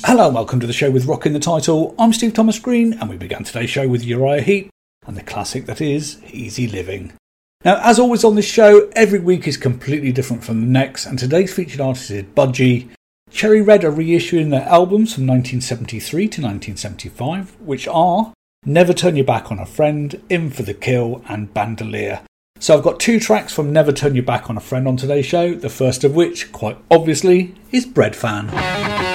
Hello and welcome to the show with Rock in the title. I'm Steve Thomas Green and we began today's show with Uriah Heep and the classic that is Easy Living. Now, as always on this show, every week is completely different from the next, and today's featured artist is Budgie. Cherry Red are reissuing their albums from 1973 to 1975, which are Never Turn Your Back on a Friend, In for the Kill and Bandolier. So I've got two tracks from Never Turn Your Back on a Friend on today's show, the first of which, quite obviously, is Bread Fan.